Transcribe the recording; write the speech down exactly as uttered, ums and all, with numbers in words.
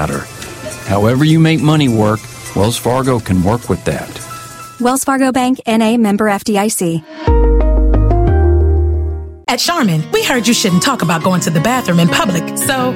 matter. However you make money work, Wells Fargo can work with that. Wells Fargo Bank, N A, member F D I C. At Charmin, we heard you shouldn't talk about going to the bathroom in public, so